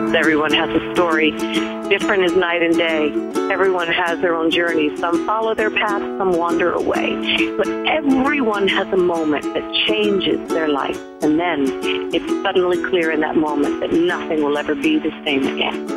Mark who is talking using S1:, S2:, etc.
S1: Everyone has a story. Different as night and day. Everyone has their own journey. Some follow their path, some wander away. But everyone has a moment that changes their life. And then it's suddenly clear in that moment that nothing will ever be the same again.